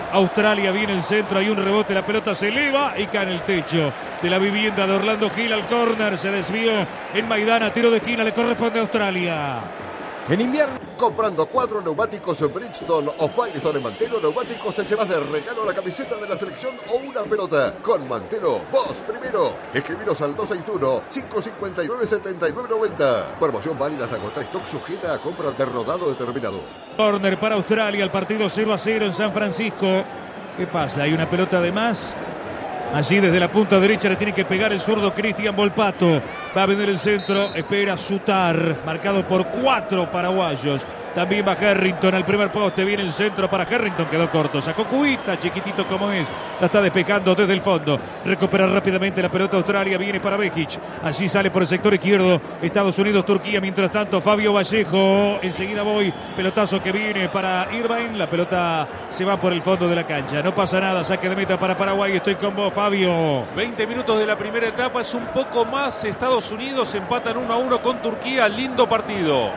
Australia. Viene el centro, hay un rebote, la pelota se eleva y cae en el techo de la vivienda de Orlando Gil. Al córner, se desvió en Maidana, tiro de esquina, le corresponde a Australia. En invierno, comprando 4 neumáticos en Bridgestone o Firestone en Mantelo Neumáticos, te llevas de regalo la camiseta de la selección o una pelota. Con Mantelo, vos primero. Escribiros al 261-559-7990. Promoción válida hasta agotar stock, sujeta a compra de rodado determinado. Corner para Australia, el partido 0-0 en San Francisco. ¿Qué pasa? Hay una pelota de más. Allí desde la punta derecha le tiene que pegar el zurdo Cristian Volpato. Va a venir el centro, espera Sutar, marcado por 4 paraguayos. También va Harrington al primer poste, viene el centro para Harrington, quedó corto. Sacó Cubita, chiquitito como es, la está despejando desde el fondo. Recupera rápidamente la pelota Australia, viene para Bejic. Allí sale por el sector izquierdo, Estados Unidos, Turquía. Mientras tanto, Fabio Vallejo, enseguida voy, pelotazo que viene para Irvine. La pelota se va por el fondo de la cancha. No pasa nada, saque de meta para Paraguay. Estoy con vos, Fabio. 20 minutos de la primera etapa, es un poco más. Estados Unidos empatan 1-1 con Turquía. Lindo partido.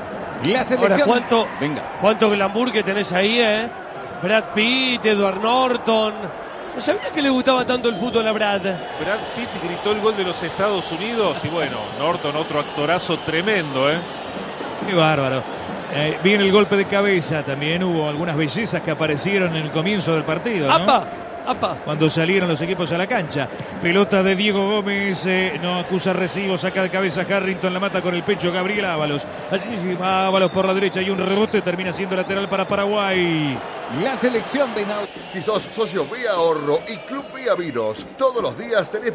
La selección. Ahora, ¿cuánto glamour que tenés ahí, Brad Pitt, Edward Norton. No sabía que le gustaba tanto el fútbol a Brad. Brad Pitt gritó el gol de los Estados Unidos y bueno, Norton otro actorazo tremendo, Qué bárbaro. Viene el golpe de cabeza. También hubo algunas bellezas que aparecieron en el comienzo del partido, ¿no? ¡Apa! Cuando salieron los equipos a la cancha. Pelota de Diego Gómez, no acusa recibo, saca de cabeza Harrington, la mata con el pecho Gabriel Ábalos. Allí va Ábalos por la derecha y un rebote, termina siendo lateral para Paraguay. La selección de Si sos socio Vía Ahorro y Club Vía Vinos, todos los días tenés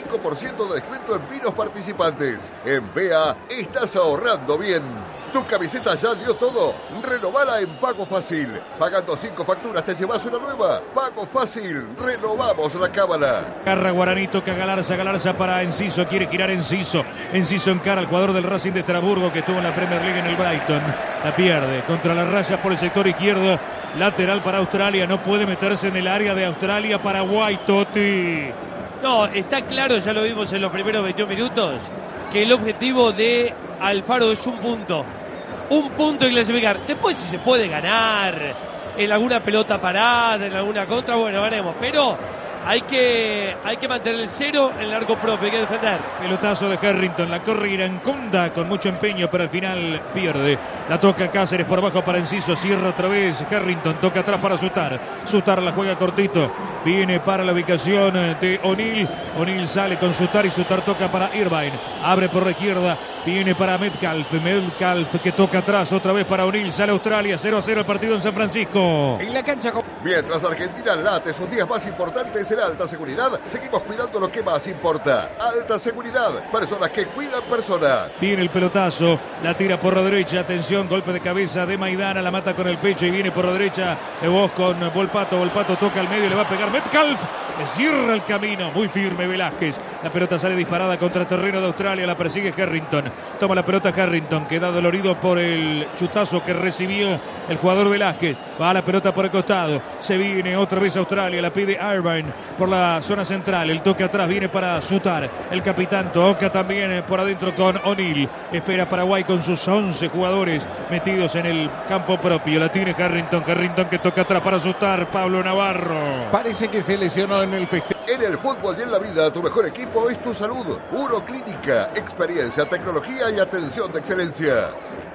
25% de descuento en vinos participantes. En Vea estás ahorrando bien. ¿Tu camiseta ya dio todo? Renovala en Pago Fácil. Pagando 5 facturas te llevas una nueva. Pago Fácil. Renovamos la cábala. Garra Guaraní, toca Galarza para Enciso. Quiere girar Enciso. Enciso encara al jugador del Racing de Estrasburgo que estuvo en la Premier League en el Brighton. La pierde contra la raya por el sector izquierdo. Lateral para Australia. No puede meterse en el área de Australia. Paraguay, Totti. No, está claro, ya lo vimos en los primeros 21 minutos, que el objetivo de Alfaro es un punto. Un punto y clasificar. Después si se puede ganar en alguna pelota parada, en alguna contra, bueno, veremos. Pero hay que mantener el cero en largo propio, hay que defender. Pelotazo de Harrington, la corre Irancunda con mucho empeño, pero al final pierde. La toca Cáceres por abajo para Enciso, cierra otra vez Harrington, toca atrás para Sutar. Sutar la juega cortito, viene para la ubicación de O'Neill. O'Neill sale con Sutar y Sutar toca para Irvine. Abre por la izquierda, viene para Metcalf que toca atrás otra vez para O'Neill. Sale Australia, 0-0 el partido en San Francisco. En la cancha con... Mientras Argentina late sus días más importantes en alta seguridad, seguimos cuidando lo que más importa. Alta seguridad, personas que cuidan personas. Tiene el pelotazo, la tira por la derecha, atención, golpe de cabeza de Maidana, la mata con el pecho y viene por la derecha Vos con Volpato toca al medio, le va a pegar Metcalf, le cierra el camino, muy firme Velázquez. La pelota sale disparada contra el terreno de Australia, la persigue Harrington, toma la pelota Harrington, queda dolorido por el chutazo que recibió el jugador Velázquez. Va la pelota por el costado, se viene otra vez Australia, la pide Irvine por la zona central, el toque atrás viene para Sutar, el capitán toca también por adentro con O'Neill, espera Paraguay con sus 11 jugadores metidos en el campo propio, la tiene Harrington que toca atrás para Sutar, Pablo Navarro. Parece que se lesionó en el festejo. En el fútbol y en la vida, tu mejor equipo es tu salud. Uroclínica, experiencia, tecnología y atención de excelencia.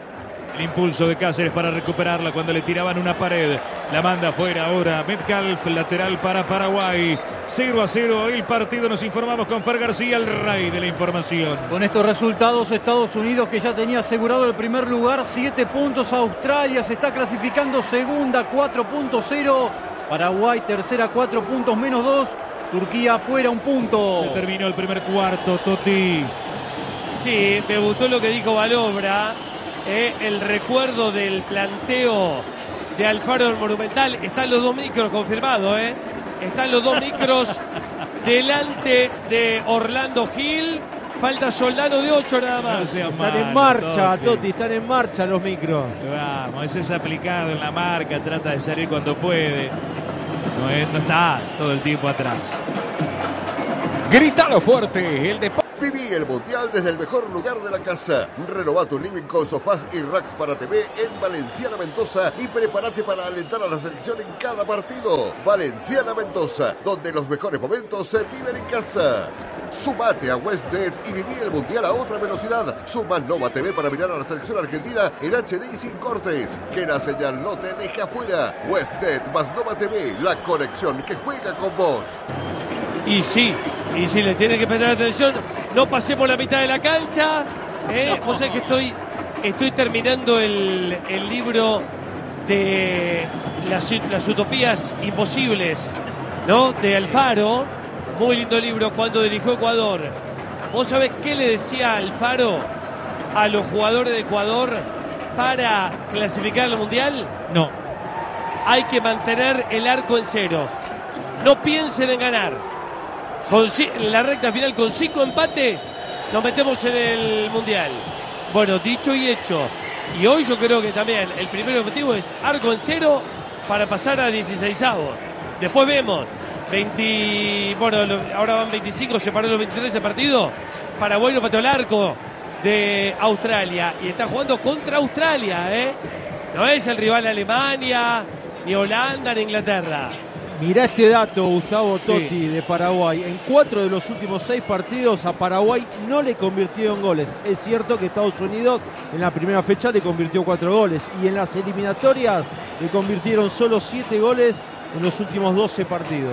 El impulso de Cáceres para recuperarla cuando le tiraban una pared. La manda afuera ahora Metcalf, lateral para Paraguay. 0-0 el partido, nos informamos con Fer García, el rey de la información. Con estos resultados, Estados Unidos, que ya tenía asegurado el primer lugar, 7 puntos. Australia se está clasificando segunda, 4.0. Paraguay tercera, 4 puntos menos 2. Turquía afuera, 1 punto. Se terminó el primer cuarto, Totti. Sí, me gustó lo que dijo Balobra. El recuerdo del planteo de Alfaro del Monumental. Están los 2 micros confirmados, Están los 2 micros delante de Orlando Gil. Falta Soldano de 8 nada más. No están en marcha, Totti, están en marcha los micros. Vamos, ese es aplicado en la marca, trata de salir cuando puede. No está todo el tiempo atrás. Grítalo fuerte, el de... Viví Viví el Mundial desde el mejor lugar de la casa. Renová tu living con sofás y racks para TV en Valenciana Mendoza y prepárate para alentar a la selección en cada partido. Valenciana Mendoza, donde los mejores momentos se viven en casa. Sumate a WestNet y viví el Mundial a otra velocidad. Suma Nova TV para mirar a la selección argentina en HD y sin cortes. Que la señal no te deje afuera. WestNet más Nova TV, la conexión que juega con vos. Y sí, le tiene que prestar atención. No pasemos la mitad de la cancha. Vos sabés que estoy terminando el libro de las utopías imposibles, ¿no? De Alfaro. Muy lindo libro, cuando dirigió Ecuador. ¿Vos sabés qué le decía Alfaro a los jugadores de Ecuador para clasificar al Mundial? No. Hay que mantener el arco en cero. No piensen en ganar. En la recta final, con 5 empates, nos metemos en el Mundial. Bueno, dicho y hecho. Y hoy yo creo que también el primer objetivo es arco en cero para pasar a 16avos. Después vemos. Ahora van 25, se paró los 23 de partido. Paraguay no pateó el arco de Australia y está jugando contra Australia, No es el rival de Alemania, ni Holanda, ni Inglaterra. Mirá este dato, Gustavo Totti, de Paraguay. En 4 de los últimos 6 partidos a Paraguay no le convirtieron goles. Es cierto que Estados Unidos en la primera fecha le convirtió 4 goles y en las eliminatorias le convirtieron solo 7 goles en los últimos 12 partidos.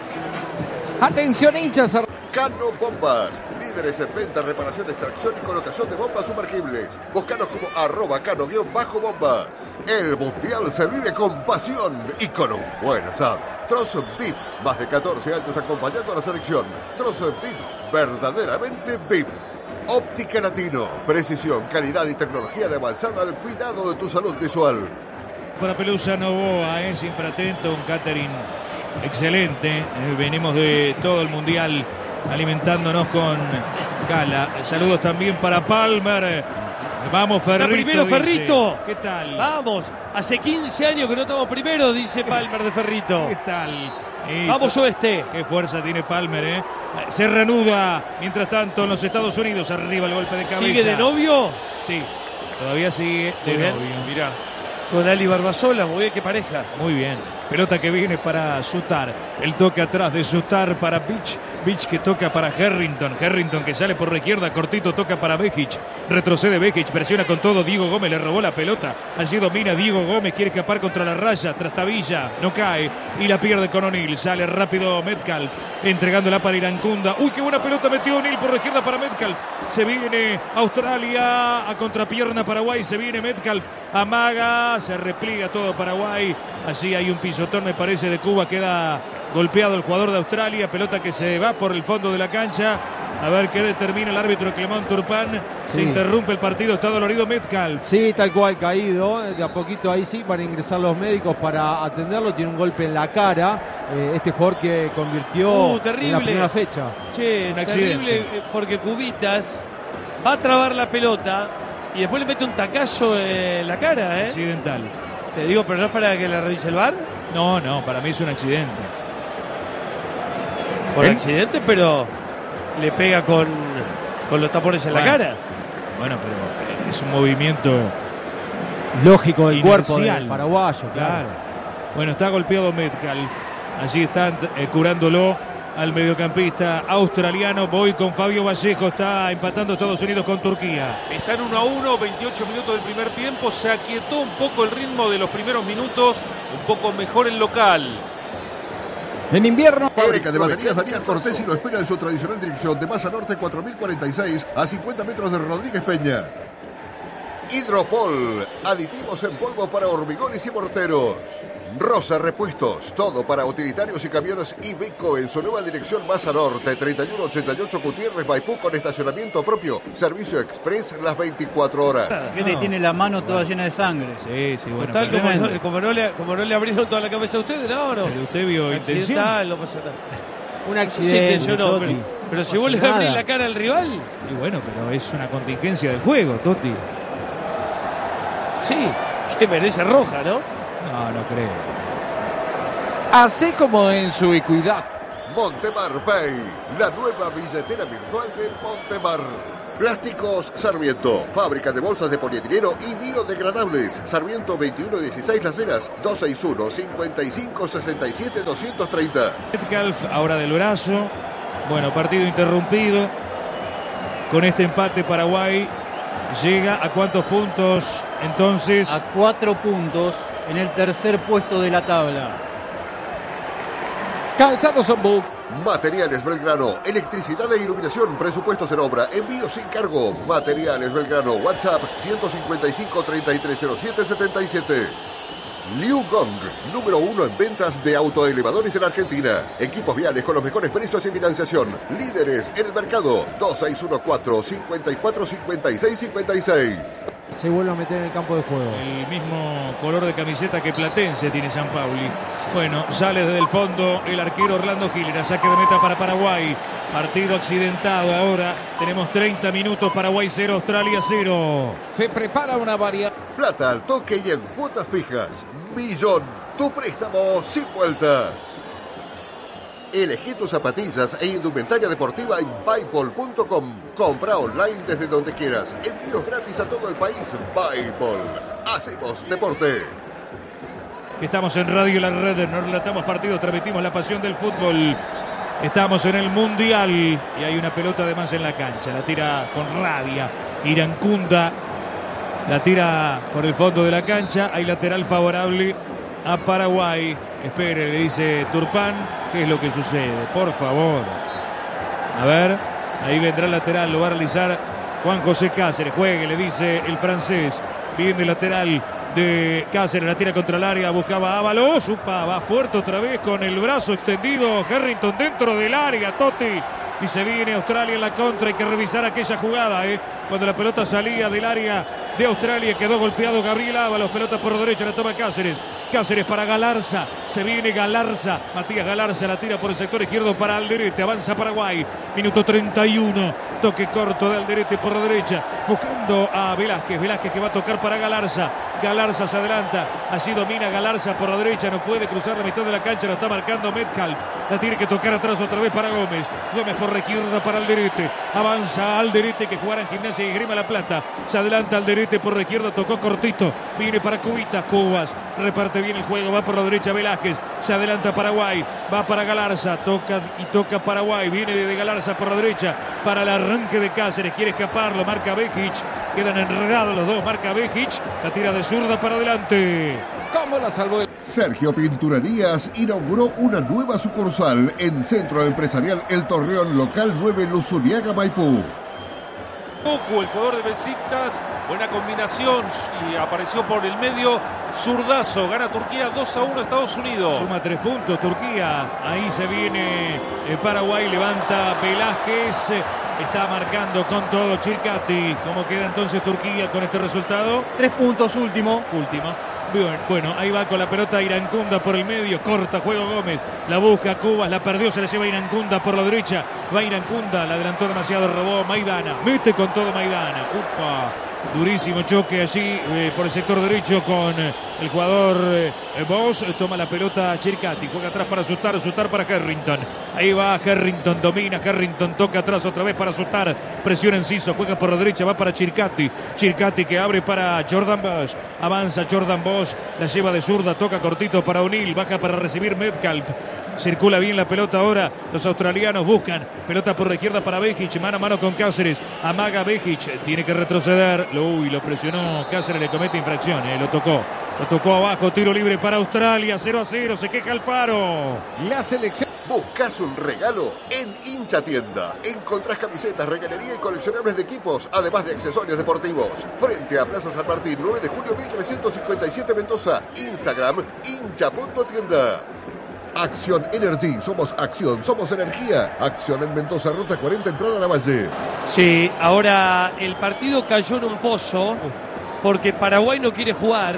Atención, hinchas. Cano Bombas, líderes en venta, reparación, extracción y colocación de bombas sumergibles. Búscanos como @cano_bombas. El Mundial se vive con pasión y con un buen asado. Trozo VIP, más de 14 años acompañando a la selección. Trozo VIP, verdaderamente VIP. Óptica Latino, precisión, calidad y tecnología de avanzada al cuidado de tu salud visual. Para Pelusa Novoa, siempre atento, un catering excelente. Venimos de todo el Mundial alimentándonos con gala. Saludos también para Palmer. Vamos, Ferrito. Primero, Ferrito. Dice. ¿Qué tal? Vamos, hace 15 años que no estamos primero, dice Palmer de Ferrito. ¿Qué tal? Vamos, Oeste. Qué fuerza tiene Palmer, Se reanuda, mientras tanto, en los Estados Unidos. Arriba el golpe de cabeza. ¿Sigue de novio? Sí, todavía sigue de novio. Mirá. Con Ali Barbasola, muy bien, qué pareja. Muy bien. Pelota que viene para Sutar. El toque atrás de Sutar para Beach. Beach que toca para Herrington. Herrington que sale por la izquierda. Cortito toca para Bejic. Retrocede Bejic. Presiona con todo. Diego Gómez le robó la pelota. Allí domina Diego Gómez. Quiere escapar contra la raya. Trastabilla. No cae. Y la pierde con O'Neill. Sale rápido Metcalf. Entregándola para Irancunda. Uy, qué buena pelota metió O'Neill por la izquierda para Metcalf. Se viene Australia. A contrapierna Paraguay. Se viene Metcalf. Amaga. Se repliega todo Paraguay. Allí hay un pisotón, me parece, de Cuba. Queda golpeado el jugador de Australia. Pelota que se va por el fondo de la cancha. A ver qué determina el árbitro Clemón Turpán. Se interrumpe el partido. Está dolorido Metcalf. Sí, tal cual, caído. De a poquito ahí sí van a ingresar los médicos para atenderlo. Tiene un golpe en la cara. Este jugador que convirtió en la primera fecha. Che, un accidente. Terrible, porque Cubitas va a trabar la pelota y después le mete un tacazo en la cara, Accidental. Te digo, pero no es para que la revise el VAR. No, para mí es un accidente. Por accidente, pero le pega con los tapones en la cara. Bueno, pero es un movimiento lógico del cuerpo inercial. del paraguayo, Claro. Bueno, está golpeado Metcalf. Allí están curándolo al mediocampista australiano. Voy con Fabio Vallejo. Está empatando Estados Unidos con Turquía. Están 1-1, 28 minutos del primer tiempo. Se aquietó un poco el ritmo de los primeros minutos. Un poco mejor el local. En invierno. Fábrica de baterías Daniel Cortés y lo espera en su tradicional dirección de Masa Norte 4046 a 50 metros de Rodríguez Peña. Hidropol, aditivos en polvo para hormigones y morteros. Rosa Repuestos, todo para utilitarios y camiones Iveco en su nueva dirección Masa Norte 3188 Gutiérrez Maipú con estacionamiento propio. Servicio express las 24 horas. Gente tiene la mano toda llena de sangre. Sí, bueno. Total, como no le abrieron toda la cabeza a ustedes, no. Pero usted vio intención. No pasa nada. Un accidente. Sí, no, pero si vos le abrís la cara al rival. Y bueno, pero es una contingencia del juego, Totti. Sí, que merece roja, ¿no? No creo. Así como en su equidad. Montemar Pay, la nueva billetera virtual de Montemar. Plásticos Sarmiento, fábrica de bolsas de polietileno y biodegradables. Sarmiento 2116 Las Heras, 261-5567-230. Metcalf ahora del brazo. Bueno, partido interrumpido. Con este empate Paraguay llega a ¿cuántos puntos entonces? A 4 puntos en el tercer puesto de la tabla. Calzados Ombuc. Materiales Belgrano, electricidad e iluminación, presupuestos en obra, envío sin cargo. Materiales Belgrano, WhatsApp 155-3307-77. Liu Gong, número 1 en ventas de autoelevadores en Argentina. Equipos viales con los mejores precios y financiación. Líderes en el mercado. 2614-545656. Se vuelve a meter en el campo de juego. El mismo color de camiseta que Platense tiene San Pauli. Bueno, sale desde el fondo el arquero Orlando Gilera. Saque de meta para Paraguay. Partido accidentado ahora. Tenemos 30 minutos. Paraguay 0, Australia 0. Se prepara una variante. Plata al toque y en cuotas fijas. Millón. Tu préstamo sin vueltas. Elegí tus zapatillas e indumentaria deportiva en Paypal.com. Compra online desde donde quieras. Envíos gratis a todo el país. Paypal. Hacemos deporte. Estamos en Radio La Red. Nos relatamos partidos, transmitimos la pasión del fútbol. Estamos en el Mundial y hay una pelota además en la cancha. La tira con rabia Irancunda. La tira por el fondo de la cancha. Hay lateral favorable a Paraguay. Espere, le dice Turpán. ¿Qué es lo que sucede? Por favor. A ver, ahí vendrá el lateral. Lo va a realizar Juan José Cáceres. Juegue, le dice el francés. Viene el lateral de Cáceres. La tira contra el área. Buscaba Ábalos. Upa, va fuerte otra vez con el brazo extendido. Harrington dentro del área. Totti. Y se viene Australia en la contra. Hay que revisar aquella jugada, cuando la pelota salía del área de Australia. Quedó golpeado Gabriel Ábalos. Pelota por derecha, la toma Cáceres. Cáceres para Galarza. Se viene Galarza. Matías Galarza la tira por el sector izquierdo para Alderete. Avanza Paraguay. Minuto 31. Toque corto de Alderete por la derecha. Buscando a Velázquez. Velázquez que va a tocar para Galarza. Galarza se adelanta. Allí domina Galarza por la derecha. No puede cruzar la mitad de la cancha. Lo está marcando Metcalf. La tiene que tocar atrás otra vez para Gómez. Gómez por la izquierda para Alderete. Avanza Alderete que jugará en Gimnasia y Esgrima La Plata. Se adelanta Alderete por la izquierda. Tocó cortito. Viene para Cubitas. Cubas. Reparte bien el juego. Va por la derecha Velázquez. Se adelanta Paraguay. Va para Galarza. Toca Paraguay. Viene de Galarza por la derecha. Para el arranque de Cáceres. Quiere escaparlo. Marca Bejic. Quedan enredados los dos. Marca Bejic. La tira de zurda para adelante. ¿Cómo la salvó? Sergio Pinturerías inauguró una nueva sucursal en Centro Empresarial El Torreón Local 9 Luzuriaga, Maipú. Poco el jugador de Besiktas, buena combinación y apareció por el medio. Zurdazo, gana Turquía 2-1 Estados Unidos. Suma 3 puntos Turquía. Ahí se viene Paraguay, levanta Velázquez. Está marcando con todo Chircati. ¿Cómo queda entonces Turquía con este resultado? 3 puntos último. Bueno, ahí va con la pelota Irancunda por el medio, corta juego Gómez, la busca Cubas, la perdió, se la lleva Irancunda por la derecha, va Irancunda, la adelantó demasiado, robó Maidana, mete con todo Maidana, upa, durísimo choque allí por el sector derecho con el jugador Bosch, toma la pelota Chircati, juega atrás para Sutar para Harrington, ahí va Harrington, domina Harrington, toca atrás otra vez para Sutar, presiona Enciso, juega por la derecha, va para Chircati que abre para Jordan Bosch, avanza Jordan Bosch, la lleva de zurda, toca cortito para O'Neill, baja para recibir Metcalf, circula bien la pelota ahora, los australianos buscan, pelota por la izquierda para Bejic, mano a mano con Cáceres, amaga Bejic, tiene que retroceder, lo presionó Cáceres, le comete infracción, lo tocó abajo, tiro libre para Australia, 0-0, se queja Alfaro. La selección. ¿Buscas un regalo? En Hincha Tienda. Encontrás camisetas, regalería y coleccionables de equipos, además de accesorios deportivos. Frente a Plaza San Martín, 9 de julio 1357 Mendoza. Instagram, hincha.tienda. Acción Energy, somos acción, somos energía. Acción en Mendoza, ruta 40, entrada a la Valle. Sí, ahora el partido cayó en un pozo porque Paraguay no quiere jugar.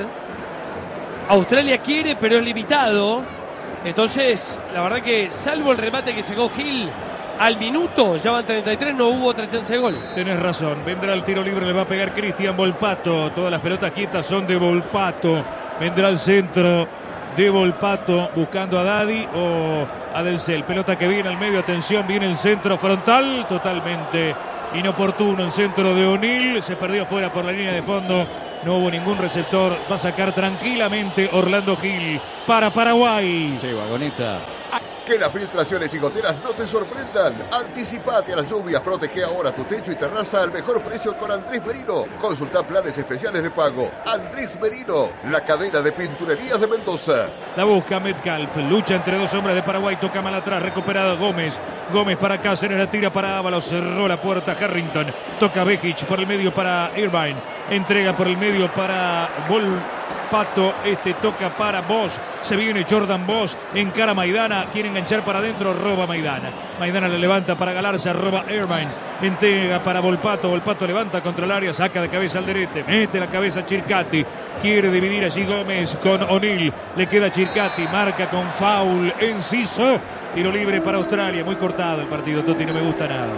Australia quiere, pero es limitado. Entonces, la verdad que salvo el remate que sacó Gil al minuto, ya van 33, no hubo otra chance de gol. Tenés razón, vendrá el tiro libre, le va a pegar Cristian Volpato. Todas las pelotas quietas son de Volpato. Vendrá el centro de Volpato buscando a Daddy o a Delcel. Pelota que viene al medio, atención, viene el centro frontal, totalmente inoportuno el centro de O'Neill, se perdió fuera por la línea de fondo, no hubo ningún receptor, va a sacar tranquilamente Orlando Gil para Paraguay. Sí, vagoneta. Que las filtraciones y goteras no te sorprendan. Anticipate a las lluvias, protege ahora tu techo y terraza al mejor precio con Andrés Merino. Consulta planes especiales de pago. Andrés Merino, la cadena de pinturerías de Mendoza. La busca Metcalf, lucha entre dos hombres de Paraguay, toca mal atrás, recuperada Gómez. Gómez para Cáceres, la tira para Ábalos, cerró la puerta Harrington. Toca Bejic por el medio para Irvine. Entrega por el medio para Volpato, toca para Bosch, se viene Jordan Bosch, encara Maidana, quiere enganchar para adentro, roba Maidana. Maidana le levanta para Galarza, roba Irvine, entrega para Volpato, Volpato levanta contra el área, saca de cabeza al derete, mete la cabeza Chircati, quiere dividir allí Gómez con O'Neill, le queda Chircati, marca con foul, Enciso, tiro libre para Australia, muy cortado el partido, Totti, no me gusta nada.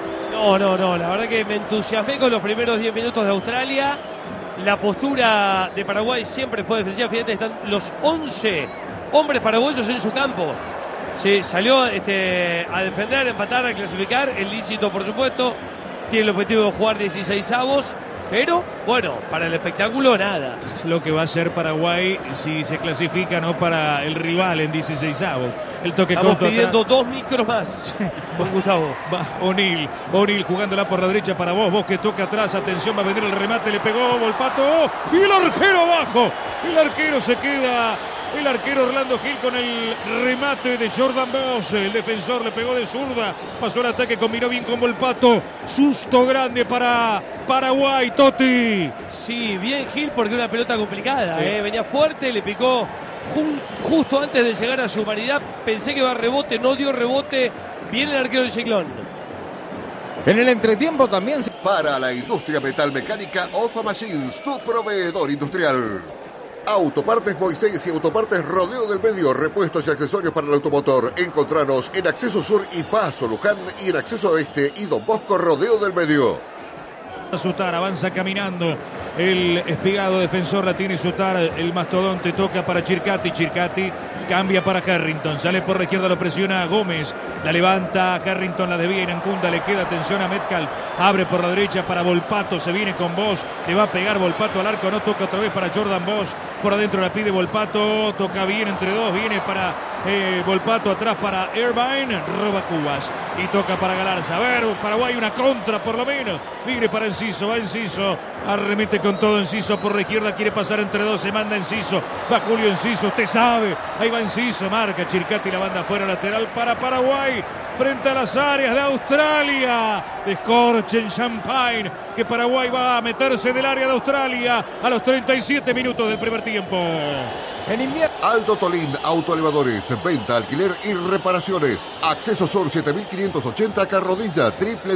No, la verdad que me entusiasmé con los primeros 10 minutos de Australia. La postura de Paraguay siempre fue defensiva. Fíjate, están los 11 hombres paraguayos en su campo. Sí, salió a defender, a empatar, a clasificar. El lícito, por supuesto. Tiene el objetivo de jugar 16avos. Pero, bueno, para el espectáculo, nada. Lo que va a hacer Paraguay si se clasifica, no para el rival en 16avos. El toque Estamos corto pidiendo atrás. 2 micros más con Gustavo. Va O'Neill jugándola por la derecha para vos que toca atrás, atención, va a venir el remate, le pegó Volpato, y el arquero abajo, el arquero se queda, el arquero Orlando Gil con el remate de Jordan Bosch, el defensor le pegó de zurda, pasó el ataque, combinó bien con Volpato, susto grande para Paraguay, Totti. Sí, bien Gil porque una pelota complicada, Sí. venía fuerte, le picó justo antes de llegar a su humanidad, pensé que iba a rebote, no dio rebote, viene el arquero del Ciclón. En el entretiempo también. Para la industria metalmecánica, Ofa Machines, tu proveedor industrial. Autopartes Moisés y Autopartes Rodeo del Medio, repuestos y accesorios para el automotor. Encontranos en Acceso Sur y Paso Luján y en Acceso Oeste y Don Bosco Rodeo del Medio. Sutar avanza caminando, el espigado defensor la tiene Sutar, el mastodonte toca para Chircati, Chircati cambia para Harrington, sale por la izquierda, lo presiona a Gómez, la levanta Harrington, la desvía en Ancunda, le queda atención a Metcalf, abre por la derecha para Volpato, se viene con Bosch, le va a pegar Volpato al arco, no toca otra vez para Jordan Bosch, por adentro la pide Volpato, toca bien entre dos, viene para Volpato, atrás para Irvine, roba Cubas y toca para Galarza. A ver, Paraguay una contra por lo menos, viene para Enciso, va Enciso, arremete con todo Enciso por la izquierda, quiere pasar entre dos, se manda Enciso, va Julio Enciso, usted sabe, ahí va Enciso, marca Chircati, la banda afuera lateral para Paraguay, frente a las áreas de Australia, descorchen Champagne, que Paraguay va a meterse del área de Australia a los 37 minutos del primer tiempo. En invierno. Aldo Tolín, autoelevadores, venta, alquiler y reparaciones. Acceso Sur 7580 Carrodilla,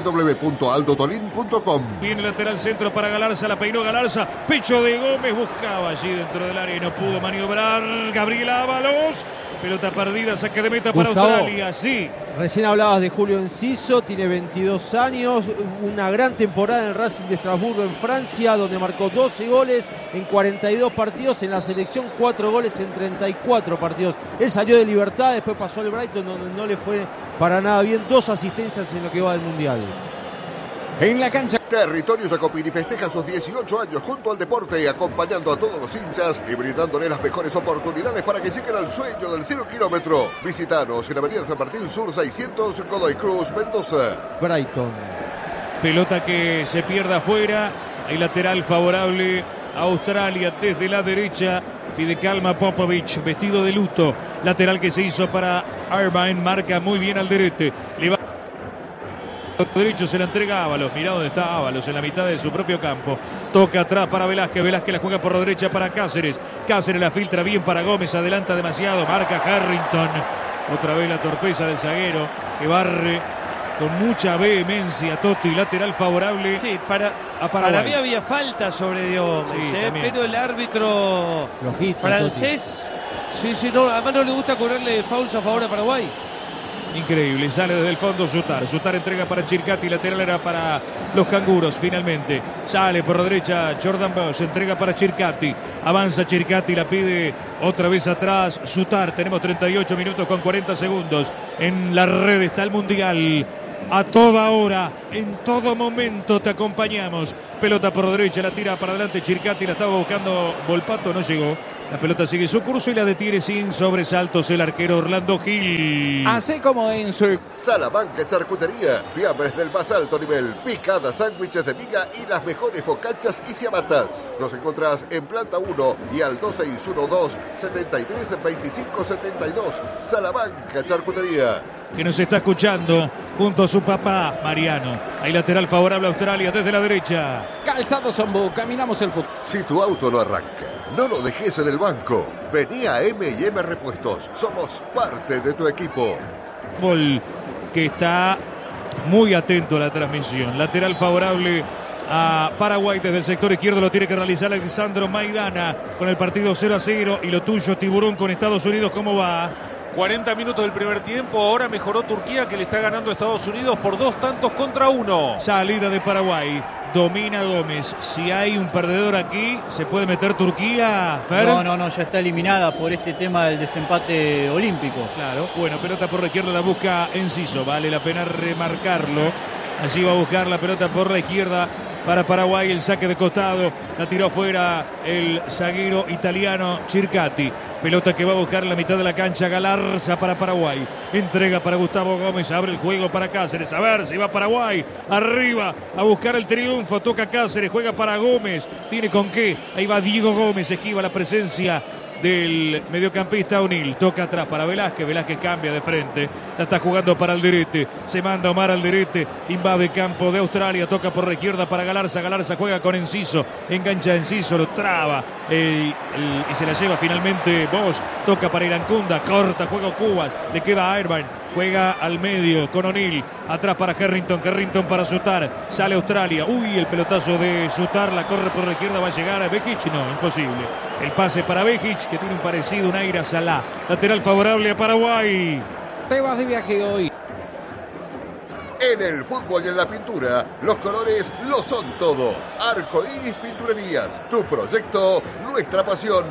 www.aldotolin.com. Viene lateral centro para Galarza, la peinó Galarza, pecho de Gómez, buscaba allí dentro del área y no pudo maniobrar. Gabriel Ábalos, pelota perdida, saque de meta para Gustavo, Australia, sí. Recién hablabas de Julio Enciso, tiene 22 años, una gran temporada en el Racing de Estrasburgo en Francia, donde marcó 12 goles en 42 partidos, en la selección 4 goles en 34 partidos. Él salió de Libertad, después pasó al Brighton, donde no le fue para nada bien, 2 asistencias en lo que va del Mundial. En la cancha. Territorio Jacopini festeja sus 18 años junto al deporte, acompañando a todos los hinchas y brindándole las mejores oportunidades para que lleguen al sueño del 0 kilómetro. Visítanos en Avenida San Martín Sur 600, Godoy Cruz, Mendoza. Brighton. Pelota que se pierde afuera, hay lateral favorable a Australia desde la derecha. Pide calma Popovic, vestido de luto. Lateral que se hizo para Irvine, marca muy bien al derete. Le va derecho, se la entrega a Ábalos. Mirá dónde está Ábalos, en la mitad de su propio campo. Toca atrás para Velázquez, Velázquez la juega por la derecha para Cáceres. Cáceres la filtra bien para Gómez, adelanta demasiado, marca Harrington. Otra vez la torpeza del zaguero que barre con mucha vehemencia. Totti, lateral favorable. Sí, Paraguay. para mí había falta sobre Gómez, Sí, también. pero el árbitro Flojito, francés, sí, no, además no le gusta cobrarle fouls a favor a Paraguay. Increíble, sale desde el fondo Sutar. Sutar entrega para Chircati, lateral era para los canguros finalmente. Sale por la derecha Jordan Bosch, entrega para Chircati. Avanza Chircati, la pide otra vez atrás Sutar. Tenemos 38 minutos con 40 segundos. En la red está el Mundial. A toda hora, en todo momento te acompañamos. Pelota por la derecha, la tira para adelante Chircati, la estaba buscando Volpato, no llegó. La pelota sigue su curso y la detiene sin sobresaltos el arquero Orlando Gil. Así como en su... Salamanca Charcutería, fiambres del más alto nivel, picadas, sándwiches de miga y las mejores focachas y ciabatas. Los encontrás en Planta 1 y al 2612-732572. Salamanca Charcutería. Que nos está escuchando junto a su papá Mariano. Hay lateral favorable a Australia desde la derecha. Calzado Zombú, caminamos el fútbol. Si tu auto no arranca, no lo dejes en el banco. Vení a M&M Repuestos. Somos parte de tu equipo. Gol que está muy atento a la transmisión. Lateral favorable a Paraguay desde el sector izquierdo. Lo tiene que realizar Alexandro Maidana con el partido 0-0. Y lo tuyo, Tiburón, con Estados Unidos, ¿cómo va? 40 minutos del primer tiempo, ahora mejoró Turquía, que le está ganando a Estados Unidos por 2-1. Salida de Paraguay, domina Gómez. Si hay un perdedor aquí, ¿se puede meter Turquía, Fer? No, ya está eliminada por este tema del desempate olímpico. Claro, bueno, pelota por la izquierda, la busca Enciso, vale la pena remarcarlo. Allí va a buscar la pelota por la izquierda para Paraguay, el saque de costado, la tiró afuera el zaguero italiano Chircati. Pelota que va a buscar en la mitad de la cancha Galarza para Paraguay. Entrega para Gustavo Gómez, abre el juego para Cáceres. A ver si va Paraguay, arriba a buscar el triunfo. Toca Cáceres, juega para Gómez. Tiene con qué, ahí va Diego Gómez, esquiva la presencia del mediocampista O'Neill. Toca atrás para Velázquez, Velázquez cambia de frente, la está jugando para Alderete, se manda Omar Alderete, invade campo de Australia, toca por la izquierda para Galarza, Galarza juega con Enciso, engancha a Enciso, lo traba y se la lleva finalmente Bosch, toca para Irancunda, corta, juega Cubas, le queda a Irvine, juega al medio con O'Neill, atrás para Harrington para Sutar, sale Australia, el pelotazo de Sutar, la corre por la izquierda, va a llegar a Bejic, no, imposible, el pase para Bejic, que tiene un parecido, un aire a Salá, lateral favorable a Paraguay. Te vas de viaje hoy. En el fútbol y en la pintura, los colores lo son todo. Arco Iris Pinturerías, tu proyecto, nuestra pasión.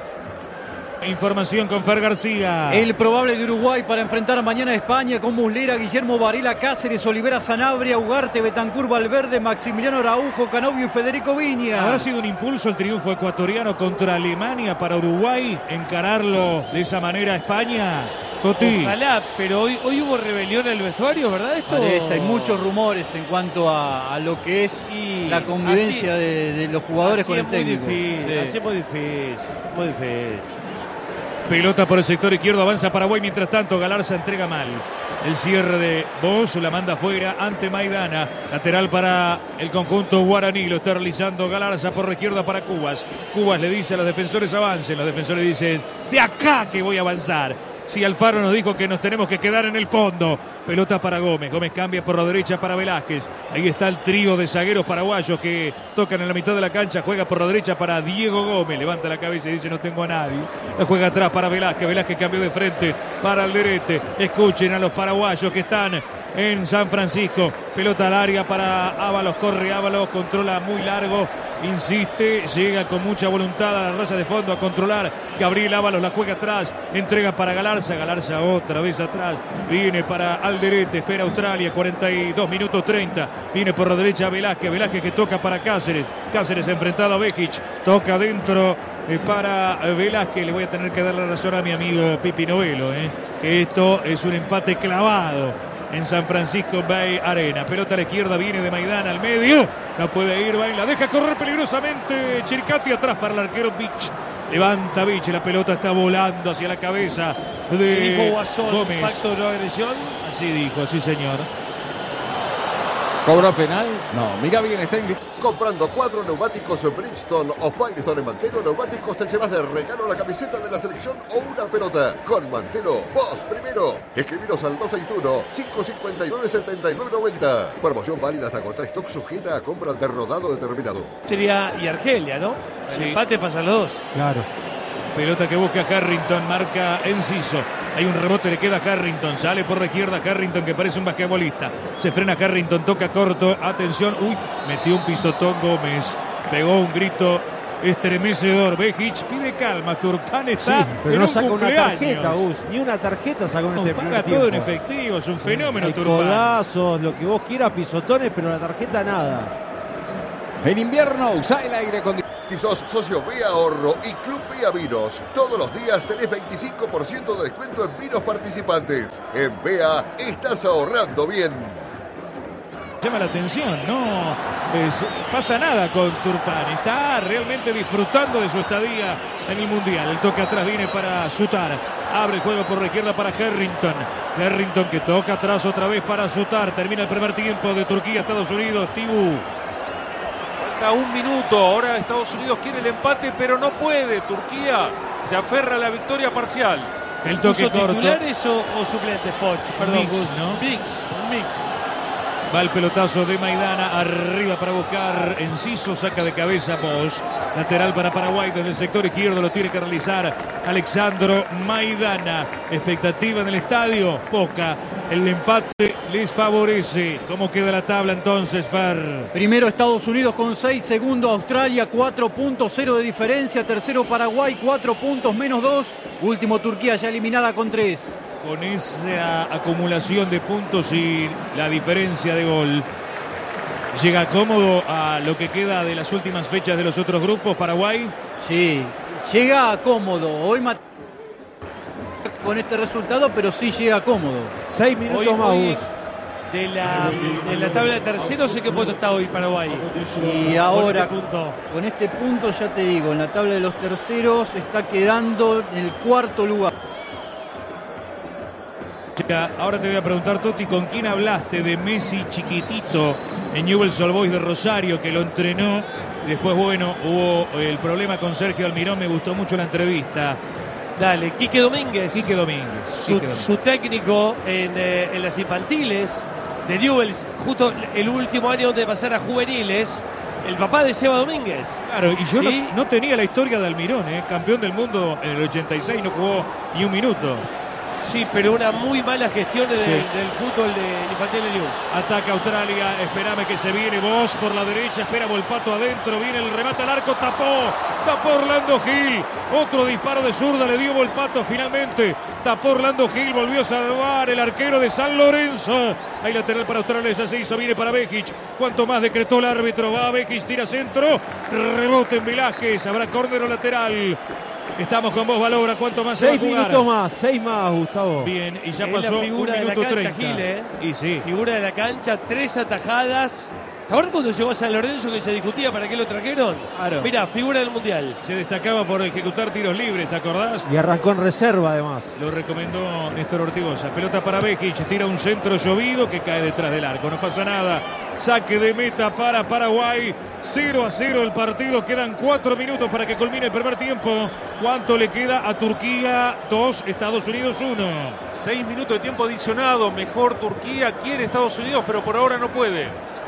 Información con Fer García. El probable de Uruguay para enfrentar mañana a España con Muslera, Guillermo Varela, Cáceres, Olivera, Sanabria, Ugarte, Betancur, Valverde, Maximiliano Araujo, Canovio y Federico Viña. ¿Habrá sido un impulso el triunfo ecuatoriano contra Alemania para Uruguay? ¿Encararlo de esa manera a España? Toti. Ojalá, pero hoy hubo rebelión en el vestuario, ¿verdad? Esto parece, hay muchos rumores en cuanto a lo que es la convivencia de los jugadores con el técnico. Así es muy difícil. Pelota por el sector izquierdo, avanza Paraguay, mientras tanto Galarza entrega mal. El cierre de Bosch, la manda afuera ante Maidana. Lateral para el conjunto guaraní, lo está realizando Galarza por la izquierda para Cubas. Cubas le dice a los defensores avancen, los defensores dicen de acá que voy a avanzar. Si Alfaro nos dijo que nos tenemos que quedar en el fondo. Pelota para Gómez. Gómez cambia por la derecha para Velázquez. Ahí está el trío de zagueros paraguayos que tocan en la mitad de la cancha. Juega por la derecha para Diego Gómez. Levanta la cabeza y dice no tengo a nadie. La juega atrás para Velázquez. Velázquez cambió de frente para Alderete. Escuchen a los paraguayos que están en San Francisco. Pelota al área para Ábalos. Corre Ábalos. Controla muy largo. Insiste, llega con mucha voluntad a la raya de fondo a controlar. Gabriel Ábalos la juega atrás, entrega para Galarza, Galarza otra vez atrás, viene para Alderete, espera Australia, 42 minutos 30, viene por la derecha Velázquez, Velázquez que toca para Cáceres, Cáceres enfrentado a Bejic, toca dentro para Velázquez, le voy a tener que dar la razón a mi amigo Pipi Novelo, que esto es un empate clavado en San Francisco Bay Arena. Pelota a la izquierda, viene de Maidana al medio. No puede ir, la deja correr peligrosamente Chircati atrás para el arquero Vich. Levanta Vich, la pelota está volando hacia la cabeza de dijo Guasón, Gómez. Impacto de no agresión. Así dijo, sí señor. ¿Cobró penal? No, mira bien, está indicado. Comprando 4 neumáticos Bridgestone o Firestone en Mantelo Neumáticos te llevas de regalo la camiseta de la selección o una pelota. Con Mantelo, vos primero. Escribiros al 261-559-7990. Promoción válida hasta agotar stock, sujeta a compra de rodado determinado. Austria y Argelia, ¿no? El empate pasa a los dos. Claro. Pelota que busca Harrington, marca Enciso. Hay un rebote, le queda a Harrington. Sale por la izquierda Harrington, que parece un basquetbolista. Se frena Harrington, toca corto. Atención. Uy, metió un pisotón Gómez. Pegó un grito estremecedor. Bejic pide calma. Turpan está Sí, pero en no un saca una cumpleaños. tarjeta, Gus. Ni una tarjeta sacó en este primer Paga tiempo. todo en efectivo. Es un fenómeno Hay Turpan. codazos, lo que vos quieras, pisotones, pero la tarjeta nada. En invierno usa el aire acondicionado. Si sos socio B Ahorro y Club Vía Vinos, todos los días tenés 25% de descuento en vinos participantes. En BEA estás ahorrando bien. Llama la atención, no pasa nada con Turpan. Está realmente disfrutando de su estadía en el Mundial. El toque atrás viene para Sutar. Abre el juego por la izquierda para Harrington. Harrington que toca atrás otra vez para Sutar. Termina el primer tiempo de Turquía, Estados Unidos. Tibu. Falta un minuto. Ahora Estados Unidos quiere el empate, pero no puede. Turquía se aferra a la victoria parcial. El toque ¿Puso corto. titulares o suplentes, Poch? Perdón, Mix, Gus. ¿no? Un mix. Va el pelotazo de Maidana arriba para buscar Enciso, saca de cabeza Bosch. Lateral para Paraguay desde el sector izquierdo, lo tiene que realizar Alexandro Maidana. Expectativa en el estadio, poca. El empate les favorece. ¿Cómo queda la tabla entonces, Fer? Primero Estados Unidos con 6, segundo Australia 4.0 de diferencia, tercero Paraguay 4 puntos menos 2, último Turquía ya eliminada con 3. Con esa acumulación de puntos y la diferencia de gol, ¿llega cómodo a lo que queda de las últimas fechas de los otros grupos, Paraguay? Sí, llega cómodo. Hoy con este resultado, pero sí llega cómodo. 6 minutos más, Hoy Gus. de la tabla de terceros, ¿en qué punto está hoy Paraguay? Y ahora, Con este punto. con este punto ya te digo, en la tabla de los terceros está quedando en el cuarto lugar. Ahora te voy a preguntar, Toti, ¿con quién hablaste de Messi chiquitito en Newell's Old Boys de Rosario, que lo entrenó? Y después, bueno, hubo el problema con Sergio Almirón, me gustó mucho la entrevista. Dale, Quique Domínguez. Quique Domínguez. Su técnico en las infantiles de Newell's, justo el último año de pasar a juveniles, el papá de Seba Domínguez. Claro, y yo ¿Sí? no tenía la historia de Almirón, campeón del mundo en el 86, no jugó ni un minuto. Sí, pero una muy mala gestión del fútbol de infantil de Newell's. Ataca Australia, espérame que se viene Bosch por la derecha, espera Volpato adentro, viene el remate al arco, tapó Orlando Gil, otro disparo de zurda, le dio Volpato finalmente, tapó Orlando Gil, volvió a salvar el arquero de San Lorenzo, hay lateral para Australia, ya se hizo, viene para Bejic, cuanto más decretó el árbitro, va Bejic, tira centro, rebote en Velázquez, habrá córner o lateral. Estamos con vos, Valobra. ¿Cuánto más se va a 6 jugar? minutos más, 6 más, Gustavo. Bien, y ya Es pasó la un figura de la minuto cancha, 30. Gil, Y sí. Figura de la cancha, 3 atajadas. ¿Te acuerdas cuando llegó a San Lorenzo que se discutía para qué lo trajeron? Claro. Mira, figura del Mundial. Se destacaba por ejecutar tiros libres, ¿te acordás? Y arrancó en reserva, además. Lo recomendó Néstor Ortigosa. Pelota para Bejic, tira un centro llovido que cae detrás del arco. No pasa nada. Saque de meta para Paraguay. 0-0 el partido. Quedan 4 minutos para que culmine el primer tiempo. ¿Cuánto le queda a Turquía? 2, Estados Unidos 1. 6 minutos de tiempo adicionado. Mejor Turquía, quiere Estados Unidos, pero por ahora no puede.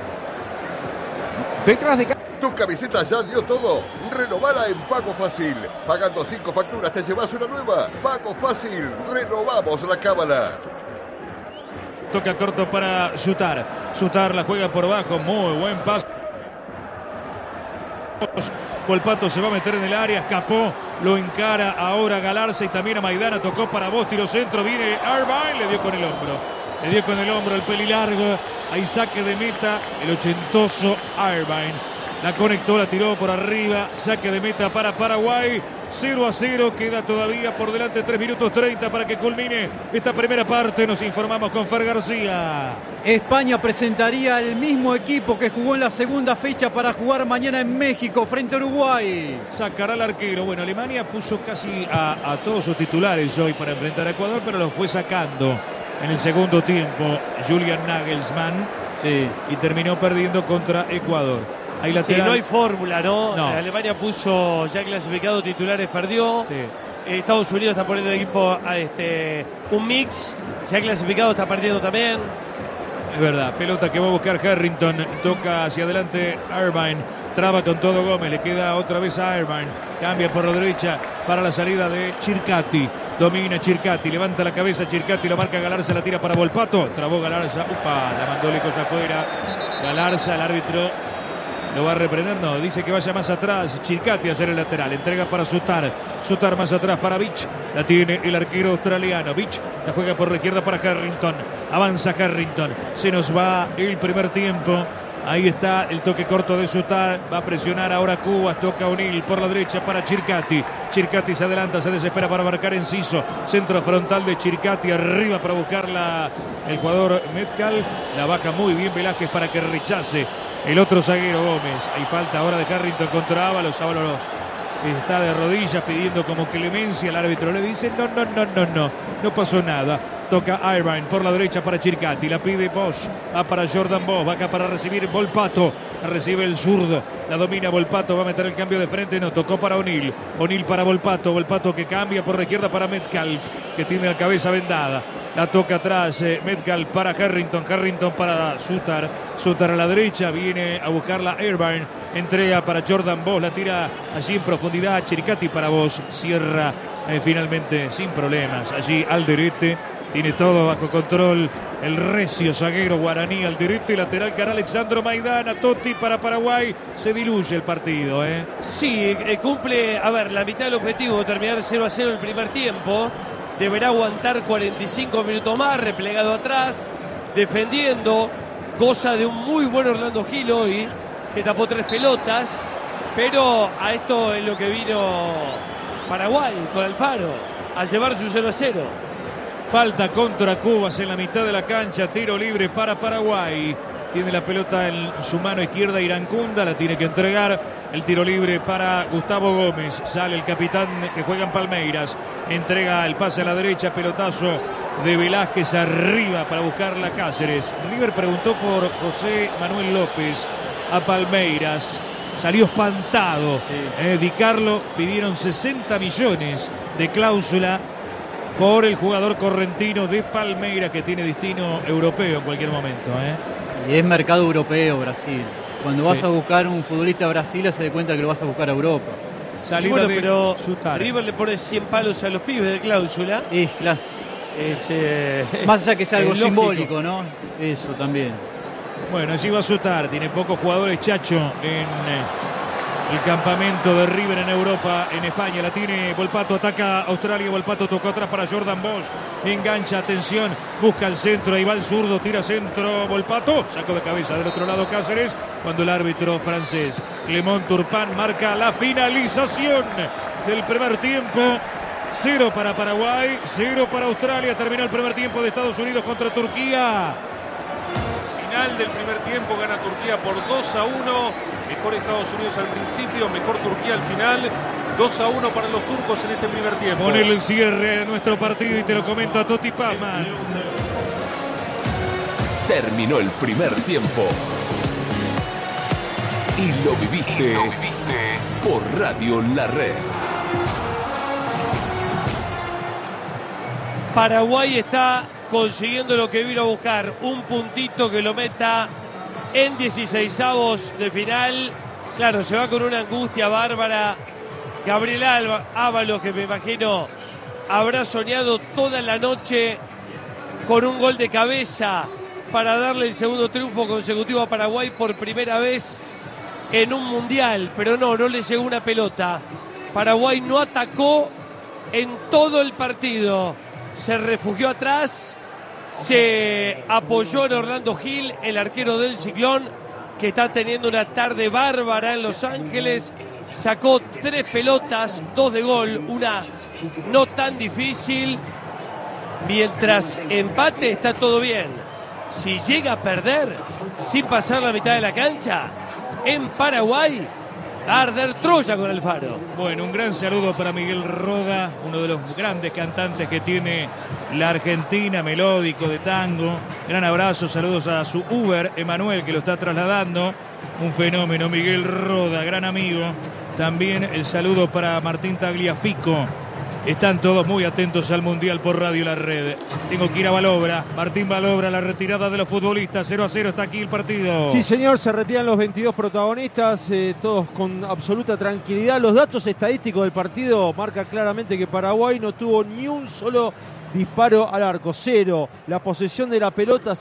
Detrás de ¿Tu camiseta ya dio todo? Renovala en Pago Fácil. Pagando 5 facturas te llevas una nueva. Pago Fácil. Renovamos la cámara. Toca corto para Sutar. Sutar la juega por abajo. Muy buen paso. Volpato se va a meter en el área. Escapó. Lo encara ahora Galarza y también a Maidana. Tocó para vos. Tiro centro. Viene Irvine. Le dio con el hombro. Le dio con el hombro el pelilargo. Hay saque de meta. El ochentoso Irvine. La conectó, la tiró por arriba. Saque de meta para Paraguay. 0-0. Queda todavía por delante 3 minutos 30 para que culmine esta primera parte. Nos informamos con Fer García. España presentaría el mismo equipo que jugó en la segunda fecha para jugar mañana en México frente a Uruguay. Sacará al arquero. Bueno, Alemania puso casi a todos sus titulares hoy para enfrentar a Ecuador, pero los fue sacando en el segundo tiempo Julian Nagelsmann. Sí. Y terminó perdiendo contra Ecuador. Hay Sí, lateral. no hay fórmula, ¿no? No. Alemania puso ya clasificado titulares, perdió. Sí. Estados Unidos está poniendo el equipo a un mix. Ya clasificado está perdiendo también. Es verdad, pelota que va a buscar Harrington, toca hacia adelante Irvine, Traba con todo Gómez, le queda otra vez a Irvine. Cambia por la derecha para la salida de Circati. Domina Circati, levanta la cabeza Circati, lo marca Galarza, la tira para Volpato. Trabó Galarza, la mandó lejos afuera. Galarza, el árbitro lo va a reprender, no, dice que vaya más atrás. Circati a hacer el lateral, entrega para Sutar. Sutar más atrás para Beach. La tiene el arquero australiano. Beach la juega por la izquierda para Harrington. Avanza Harrington. Se nos va el primer tiempo. Ahí está el toque corto de Sutar. Va a presionar ahora Cubas. Toca O'Neill por la derecha para Circati. Circati se adelanta, se desespera para marcar Enciso. Centro frontal de Circati. Arriba para buscarla el jugador Metcalf. La baja muy bien Velázquez para que rechace el otro zaguero Gómez. Hay falta ahora de Harrington contra Ábalos. Ábalos está de rodillas pidiendo como clemencia. El árbitro le dice no pasó nada. Toca Irvine por la derecha para Circati. La pide Bosch. Va para Jordan Bosch. Baja para recibir Volpato. Recibe el zurdo. La domina Volpato. Va a meter el cambio de frente. No, tocó para O'Neill. O'Neill para Volpato. Volpato que cambia por la izquierda para Metcalf, que tiene la cabeza vendada. La toca atrás Metcalf para Harrington. Harrington para Sutar. Sutar a la derecha. Viene a buscarla Irvine. Entrega para Jordan Bosch. La tira allí en profundidad. Circati para Bosch. Cierra finalmente sin problemas. Allí Alderete. Tiene todo bajo control el recio zaguero guaraní. Alderete, lateral para Alexandro Maidana. Totti para Paraguay. Se diluye el partido. Sí, cumple, la mitad del objetivo, terminar 0-0 el primer tiempo. Deberá aguantar 45 minutos más, replegado atrás, defendiendo. Goza de un muy buen Orlando Gil hoy, que tapó 3 pelotas. Pero a esto es lo que vino Paraguay con Alfaro, a llevarse un 0-0. Falta contra Cubas en la mitad de la cancha. Tiro libre para Paraguay. Tiene la pelota en su mano izquierda Irancunda. La tiene que entregar. El tiro libre para Gustavo Gómez. Sale el capitán que juega en Palmeiras. Entrega el pase a la derecha. Pelotazo de Velázquez arriba para buscarla Cáceres. River preguntó por José Manuel López a Palmeiras. Salió espantado. Di Carlo pidieron 60 millones de cláusula por el jugador correntino de Palmeiras, que tiene destino europeo en cualquier momento. Y es mercado europeo Brasil. Cuando vas a buscar un futbolista a Brasil, se da cuenta que lo vas a buscar a Europa. Salida de pero Sutar. River le pone 100 palos a los pibes de cláusula. Y claro. Más allá que sea algo simbólico, ¿no? Eso también. Bueno, allí va a Sutar. Tiene pocos jugadores Chacho en el campamento de River en Europa, en España. La tiene Volpato, ataca Australia. Volpato tocó atrás para Jordan Bosch. Engancha, atención, busca el centro. Ahí va el zurdo, tira centro. Volpato, saco de cabeza del otro lado Cáceres. Cuando el árbitro francés Clement Turpin marca la finalización del primer tiempo. 0 para Paraguay, 0 para Australia. Terminó el primer tiempo de Estados Unidos contra Turquía. Final del primer tiempo, gana Turquía por 2-1. Mejor Estados Unidos al principio, mejor Turquía al final. 2-1 para los turcos en este primer tiempo. Ponele el cierre a nuestro partido y te lo comento a Totti Pazman. Terminó el primer tiempo. Y lo viviste por Radio La Red. Paraguay está consiguiendo lo que vino a buscar, un puntito que lo meta en 16avos de final. Claro, se va con una angustia bárbara. Gabriel Ábalos, que me imagino habrá soñado toda la noche con un gol de cabeza para darle el segundo triunfo consecutivo a Paraguay por primera vez en un mundial, pero no le llegó una pelota. Paraguay no atacó en todo el partido, se refugió atrás, se apoyó en Orlando Gil, el arquero del Ciclón, que está teniendo una tarde bárbara en Los Ángeles. Sacó 3 pelotas, 2 de gol, una no tan difícil. Mientras empate está todo bien. Si llega a perder sin pasar la mitad de la cancha, en Paraguay va a arder Troya con Alfaro. Bueno, un gran saludo para Miguel Roda, uno de los grandes cantantes que tiene la Argentina, melódico de tango. Gran abrazo, saludos a su Uber, Emanuel, que lo está trasladando. Un fenómeno, Miguel Roda, gran amigo. También el saludo para Martín Tagliafico, Están todos muy atentos al Mundial por Radio La Red. Tengo que ir a Balobra. Martín Balobra, la retirada de los futbolistas. 0-0 está aquí el partido. Sí, señor, se retiran los 22 protagonistas, todos con absoluta tranquilidad. Los datos estadísticos del partido marcan claramente que Paraguay no tuvo ni un solo disparo al arco, 0. La posesión de la pelota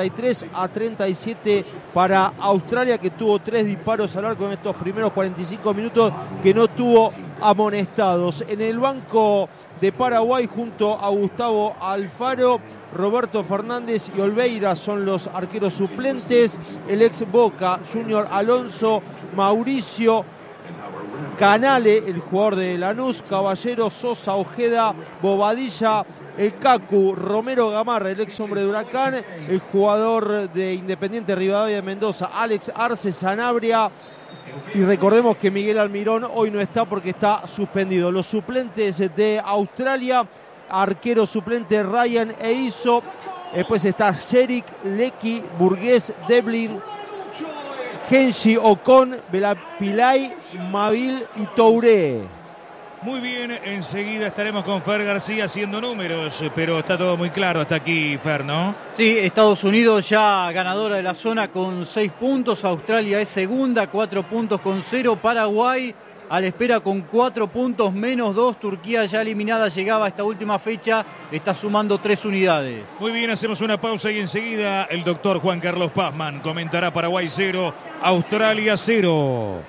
63-37 para Australia, que tuvo 3 disparos al arco en estos primeros 45 minutos, que no tuvo amonestados. En el banco de Paraguay, junto a Gustavo Alfaro, Roberto Fernández y Olveira son los arqueros suplentes. El ex Boca, Junior Alonso, Mauricio Canale, el jugador de Lanús, Caballero, Sosa, Ojeda, Bobadilla, el Cacu, Romero Gamarra, el ex hombre de Huracán, el jugador de Independiente Rivadavia de Mendoza, Alex Arce, Sanabria. Y recordemos que Miguel Almirón hoy no está porque está suspendido. Los suplentes de Australia, arquero suplente Ryan Eiso, después está Sherik, Lecky, Burgués, Devlin, Genshi, Ocon, Belapilay, Mavil y Touré. Muy bien, enseguida estaremos con Fer García haciendo números, pero está todo muy claro hasta aquí, Fer, ¿no? Sí, Estados Unidos ya ganadora de la zona con 6 puntos, Australia es segunda, 4 puntos con 0, Paraguay a la espera con 4 puntos menos 2, Turquía ya eliminada, llegaba a esta última fecha, está sumando 3 unidades. Muy bien, hacemos una pausa y enseguida el doctor Juan Carlos Pazman comentará Paraguay 0, Australia 0.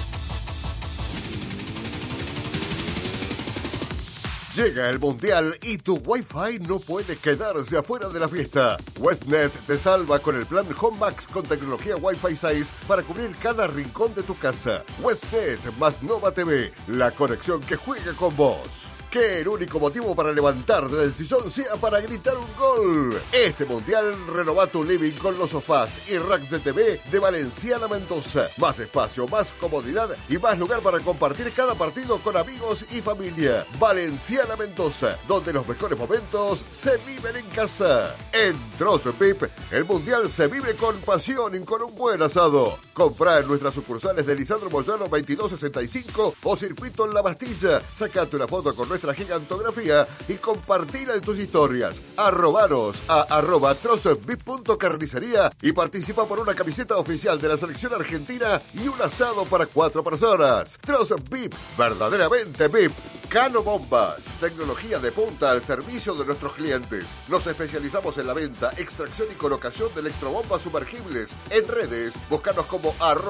Llega el Mundial y tu Wi-Fi no puede quedarse afuera de la fiesta. Westnet te salva con el plan Home Max con tecnología Wi-Fi 6 para cubrir cada rincón de tu casa. Westnet más Nova TV, la conexión que juega con vos. Que el único motivo para levantarte del sillón sea para gritar un gol. Este Mundial renova tu living con los sofás y racks de TV de Valenciana Mendoza. Más espacio, más comodidad y más lugar para compartir cada partido con amigos y familia. Valenciana Mendoza, donde los mejores momentos se viven en casa. En Trozo Pip, el Mundial se vive con pasión y con un buen asado. Comprá en nuestras sucursales de Lisandro Moyano 2265 o Circuito en La Bastilla. Sacate una foto con nuestra gigantografía y compartila en tus historias. Arrobanos a @trozovip.carnicería y participa por una camiseta oficial de la selección argentina y un asado para 4 personas. Trozo VIP, verdaderamente VIP. Cano Bombas, tecnología de punta al servicio de nuestros clientes. Nos especializamos en la venta, extracción y colocación de electrobombas sumergibles. En redes, búscanos como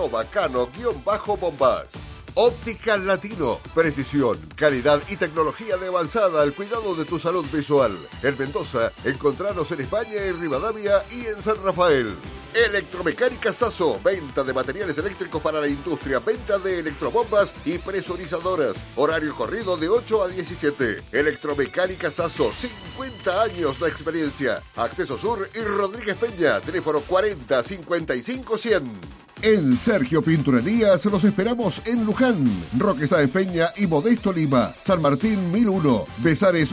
@cano_bombas. Óptica Latino, precisión, calidad y tecnología de avanzada al cuidado de tu salud visual. En Mendoza, encontranos en España, en Rivadavia y en San Rafael. Electromecánica Sasso, venta de materiales eléctricos para la industria, venta de electrobombas y presurizadoras. Horario corrido de 8 a 17. Electromecánica Sasso, 50 años de experiencia. Acceso Sur y Rodríguez Peña, teléfono 40 55 100. En Sergio Pinturerías los esperamos en Luján, Roque Sáenz Peña y Modesto Lima, San Martín 1001, Besares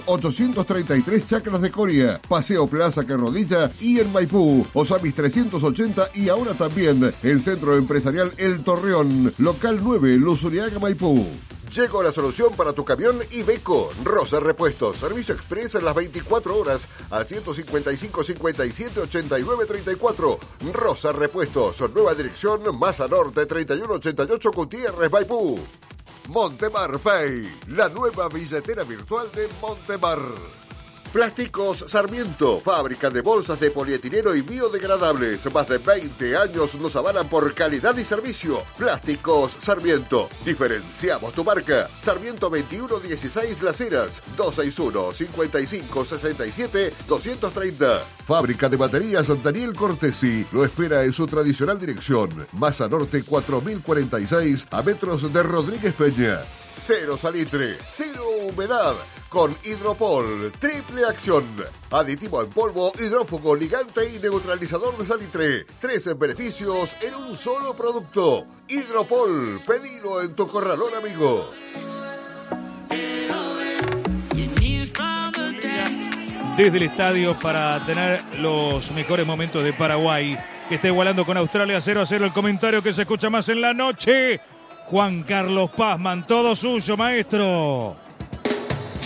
833 Chacras de Coria, Paseo Plaza Carrodilla y en Maipú, Osamis 380 y ahora también en Centro Empresarial El Torreón, Local 9, Luzuriaga, Maipú. Llegó la solución para tu camión Iveco. Rosa Repuestos. Servicio express en las 24 horas al 155 57 89 34. Rosa Repuestos. Nueva dirección, Masa Norte 3188 Gutiérrez, Maipú. Montemar Pay. La nueva billetera virtual de Montemar. Plásticos Sarmiento, fábrica de bolsas de polietileno y biodegradables. Más de 20 años nos avalan por calidad y servicio. Plásticos Sarmiento. Diferenciamos tu marca. Sarmiento 2116 Las Heras, 261-5567-230. Fábrica de baterías Daniel Cortesi. Lo espera en su tradicional dirección. Masa Norte 4046 a metros de Rodríguez Peña. Cero salitre, cero humedad. Con Hidropol, triple acción. Aditivo en polvo, hidrófugo, ligante y neutralizador de salitre. 13 beneficios en un solo producto. Hidropol, pedilo en tu corralón amigo. Desde el estadio para tener los mejores momentos de Paraguay, que está igualando con Australia 0-0. El comentario que se escucha más en la noche. Juan Carlos Pazman, todo suyo, maestro.